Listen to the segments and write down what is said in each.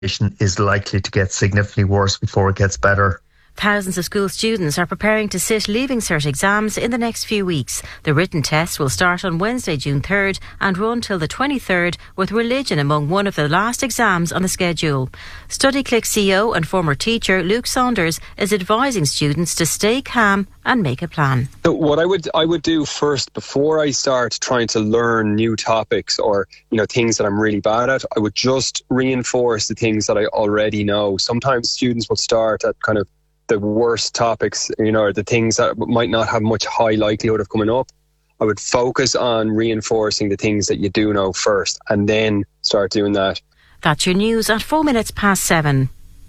is likely to get significantly worse before it gets better. Thousands of school students are preparing to sit Leaving Cert exams in the next few weeks. The written test will start on Wednesday, June 3rd and run till the 23rd, with religion among one of the last exams on the schedule. StudyClick CEO and former teacher Luke Saunders is advising students to stay calm and make a plan. So what I would do first, before I start trying to learn new topics or things that I'm really bad at, I would just reinforce the things that I already know. Sometimes students will start at kind of the worst topics, or the things that might not have much high likelihood of coming up. I would focus on reinforcing the things that you do know first and then start doing that. That's your news at 7:04.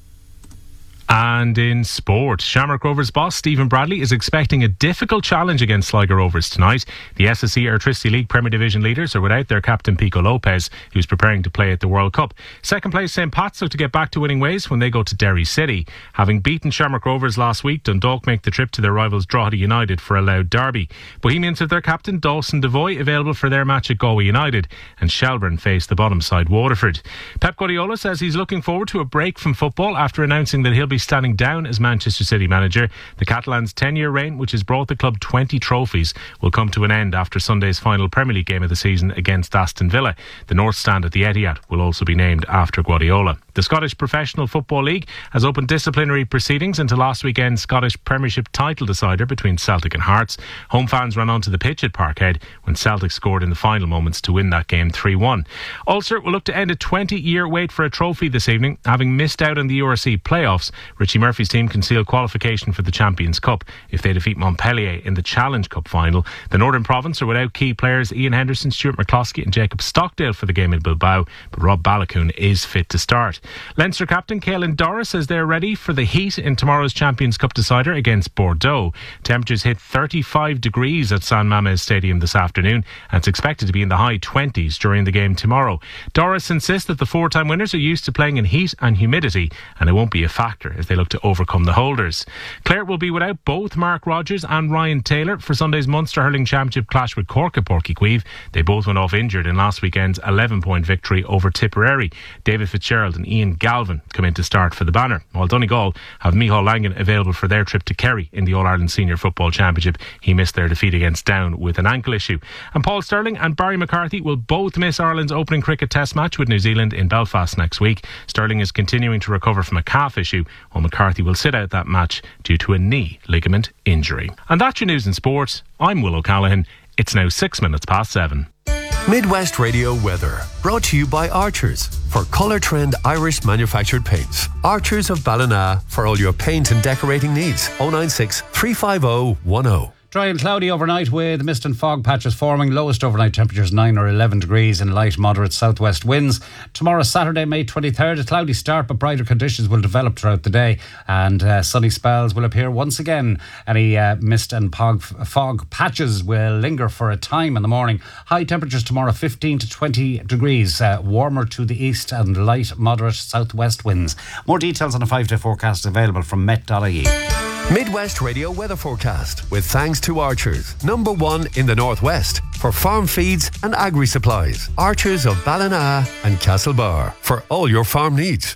And in sport, Shamrock Rovers boss Stephen Bradley is expecting a difficult challenge against Sligo Rovers tonight. The SSE Airtricity League Premier Division leaders are without their captain Pico Lopez, who's preparing to play at the World Cup. Second place St Pat's look to get back to winning ways when they go to Derry City. Having beaten Shamrock Rovers last week, Dundalk make the trip to their rivals Drogheda United for a loud derby. Bohemians have their captain Dawson Devoy available for their match at Galway United, and Shelbourne face the bottom side Waterford. Pep Guardiola says he's looking forward to a break from football after announcing that he'll be standing down as Manchester City manager. The Catalans' 10-year reign, which has brought the club 20 trophies, will come to an end after Sunday's final Premier League game of the season against Aston Villa. The North Stand at the Etihad will also be named after Guardiola. The Scottish Professional Football League has opened disciplinary proceedings into last weekend's Scottish Premiership title decider between Celtic and Hearts. Home fans ran onto the pitch at Parkhead when Celtic scored in the final moments to win that game 3-1. Ulster will look to end a 20-year wait for a trophy this evening. Having missed out on the URC playoffs, Richie Murphy's team can seal qualification for the Champions Cup if they defeat Montpellier in the Challenge Cup final. The Northern Province are without key players Ian Henderson, Stuart McCloskey and Jacob Stockdale for the game in Bilbao, but Rob Balakoon is fit to start. Leinster captain Caelan Doris says they're ready for the heat in tomorrow's Champions Cup decider against Bordeaux. Temperatures hit 35 degrees at San Mamés Stadium this afternoon, and it's expected to be in the high 20s during the game tomorrow. Doris insists that the four-time winners are used to playing in heat and humidity, and it won't be a factor as they look to overcome the holders. Clare will be without both Mark Rogers and Ryan Taylor for Sunday's Munster Hurling Championship clash with Cork at Porky Queeve. They both went off injured in last weekend's 11-point victory over Tipperary. David Fitzgerald and Ian Galvin come in to start for the banner, while Donegal have Micheál Langan available for their trip to Kerry in the All-Ireland Senior Football Championship. He missed their defeat against Down with an ankle issue. And Paul Stirling and Barry McCarthy will both miss Ireland's opening cricket test match with New Zealand in Belfast next week. Stirling is continuing to recover from a calf issue, while McCarthy will sit out that match due to a knee ligament injury. And that's your news in sport. I'm Will O'Callaghan. It's now 7:06. Midwest Radio weather, brought to you by Archers for Colour Trend Irish manufactured paints. Archers of Ballina for all your paint and decorating needs. 096 350 10. Dry and cloudy overnight with mist and fog patches forming. Lowest overnight temperatures 9 or 11 degrees and light moderate southwest winds. Tomorrow, Saturday, May 23rd, a cloudy start, but brighter conditions will develop throughout the day, and sunny spells will appear once again. Any mist and fog patches will linger for a time in the morning. High temperatures tomorrow 15 to 20 degrees, warmer to the east and light moderate southwest winds. More details on a 5-day forecast available from met.ie. Midwest Radio weather forecast with thanks to Archers, #1 in the Northwest for farm feeds and agri supplies. Archers of Ballina and Castlebar for all your farm needs.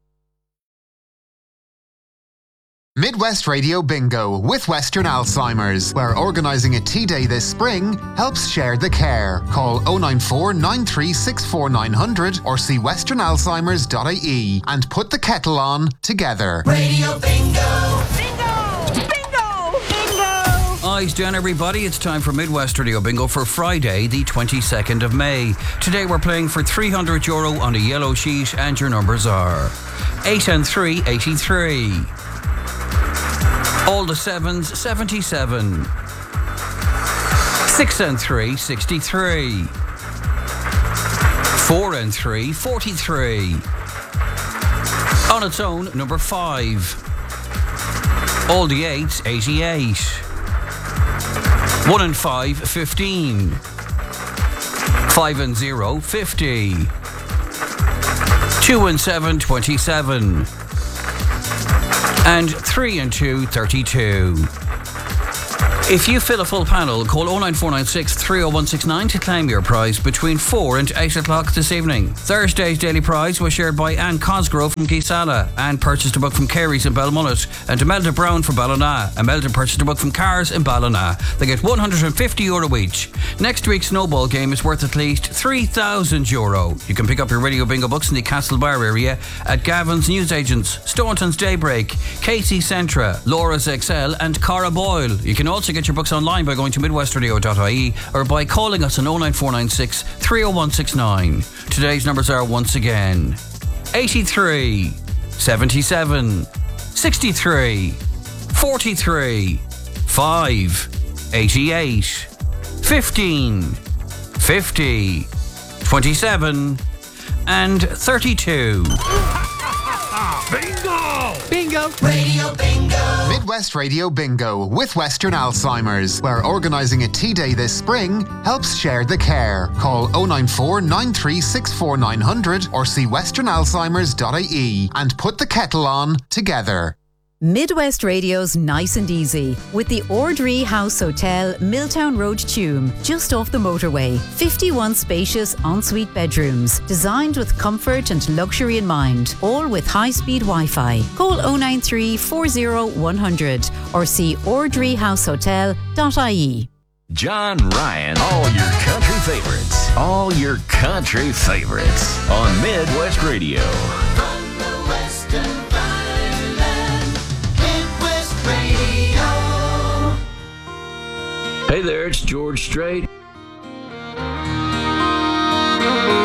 Midwest Radio Bingo with Western Alzheimer's, where organising a tea day this spring helps share the care. Call 094 9364 900 or see westernalzheimers.ie and put the kettle on together. Radio Bingo! Eyes down, everybody. It's time for Midwest Radio Bingo for Friday, the 22nd of May. Today we're playing for €300 on a yellow sheet, and your numbers are 8 and 3, 83. All the sevens, 77. 6 and 3, 63. 4 and 3, 43. On its own, number 5. All the eights, 88. 1 and 5, 15. 5 and 0, 50. 2 and 7, 27. And 3 and 2, 32. If you fill a full panel, call 09496 30169 to claim your prize between 4 and 8 o'clock this evening. Thursday's daily prize was shared by Anne Cosgrove from Geesala. Anne purchased a book from Carey's in Belmullet, and Imelda Brown from Ballina. Imelda purchased a book from Cars in Ballina. They get €150 each. Next week's snowball game is worth at least €3,000. You can pick up your Radio Bingo books in the Castlebar area at Gavin's Newsagents, Staunton's Daybreak, Casey Centra, Laura's XL and Cara Boyle. You can also get your books online by going to midwestradio.ie or by calling us on 09496 30169. Today's numbers are once again 83, 77, 63, 43, 5, 88, 15, 50, 27 and 32. Bingo! Radio Bingo! Midwest Radio Bingo with Western Alzheimer's, where organising a tea day this spring helps share the care. Call 094 9364 900 or see westernalzheimers.ie and put the kettle on together. Midwest Radio's Nice and Easy with the Ordree House Hotel, Milltown Road, Tuam, just off the motorway. 51 spacious ensuite bedrooms, designed with comfort and luxury in mind, all with high-speed Wi-Fi. Call 093 40 100 or see ordreehousehotel.ie. John Ryan, all your country favorites. All your country favorites on Midwest Radio. From the Western Radio. Hey there, it's George Strait.